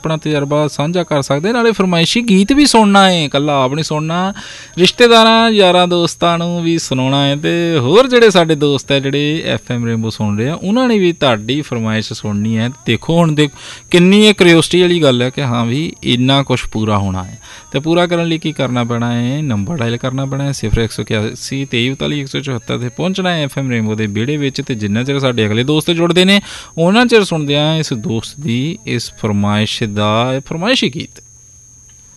ਆਪਣਾ ਤਜਰਬਾ ਸਾਂਝਾ ਕਰ ਸਕਦੇ, ਨਾਲੇ ਫਰਮਾਇਸ਼ੀ ਗੀਤ ਵੀ ਸੁਣਨਾ ਹੈ, ਇਕੱਲਾ ਆਪ ਨਹੀਂ ਸੁਣਨਾ, ਰਿਸ਼ਤੇਦਾਰਾਂ ਯਾਰਾਂ ਦੋਸਤਾਂ ਨੂੰ ਵੀ ਸੁਣਾਉਣਾ ਹੈ। ਅਤੇ ਹੋਰ ਜਿਹੜੇ ਸਾਡੇ ਦੋਸਤ ਹੈ ਜਿਹੜੇ FM ਰੇਨਬੋ ਸੁਣ ਰਹੇ ਆ, ਉਹਨਾਂ ਨੇ ਵੀ ਤੁਹਾਡੀ ਫਰਮਾਇਸ਼ ਸੁਣਨੀ ਹੈ। ਦੇਖੋ ਹੁਣ ਕਿੰਨੀ ਇਹ ਕਰਿਓਸਿਟੀ ਵਾਲੀ ਗੱਲ ਹੈ ਕਿ ਹਾਂ ਵੀ ਇੰਨਾ ਕੁਛ ਪੂਰਾ ਹੋਣਾ ਹੈ। ਅਤੇ ਪੂਰਾ ਕਰਨ ਲਈ ਕੀ ਕਰਨਾ ਪੈਣਾ ਹੈ, ਨੰਬਰ ਡਾਇਲ ਕਰਨਾ ਪੈਣਾ ਹੈ 0181 2342 174 'ਤੇ ਪਹੁੰਚਣਾ ਹੈ FM ਰੇਨਬੋ ਦੇ ਵਿਹੜੇ ਵਿੱਚ। ਅਤੇ ਜਿੰਨਾ ਚਿਰ ਸਾਡੇ ਅਗਲੇ ਦੋਸਤ ਜੁੜਦੇ ਨੇ ਉਹਨਾਂ ਚਿਰ ਸੁਣਦੇ ਹਾਂ ਇਸ ਦੋਸਤ ਦੀ ਇਸ ਫਰਮਾਇਸ਼ ਦਾ ਫਰਮਾਇਸ਼ੀ ਗੀਤ।